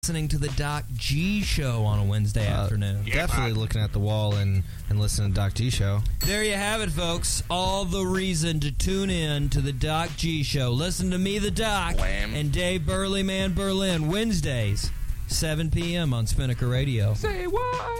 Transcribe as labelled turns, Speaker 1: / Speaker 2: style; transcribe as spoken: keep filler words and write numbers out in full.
Speaker 1: listening to the Doc G Show on a Wednesday uh, afternoon.
Speaker 2: Yeah, definitely looking at the wall and, and listening to Doc G Show.
Speaker 1: There you have it, folks. All the reason to tune in to the Doc G Show. Listen to me, the Doc, Wham. and Dave Burley Man Berlin, Wednesdays, seven p.m. on Spinnaker Radio.
Speaker 3: Say what?